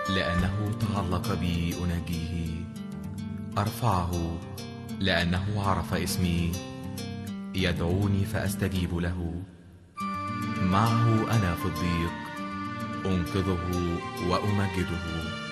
لأنه تعلق بي أناجيه. أرفعه لأنه عرف اسمي. يدعوني فأستجيب له. معه أنا في الضيق أنقذه وأمجده.